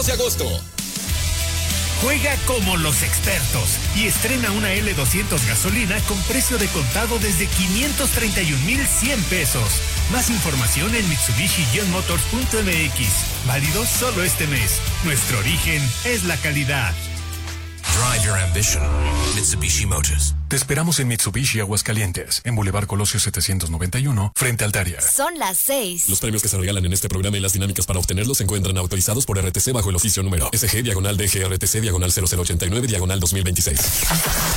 2 de agosto. Juega como los expertos y estrena una L200 gasolina con precio de contado desde 531,100 pesos. Más información en Mitsubishi-motors.mx. Válido solo este mes. Nuestro origen es la calidad. Drive your ambition. Mitsubishi Motors. Te esperamos en Mitsubishi Aguascalientes, en Boulevard Colosio 791, frente al Daria. Son las 6. Los premios que se regalan en este programa y las dinámicas para obtenerlos se encuentran autorizados por RTC bajo el oficio número SG-DGRTC-0089-2026.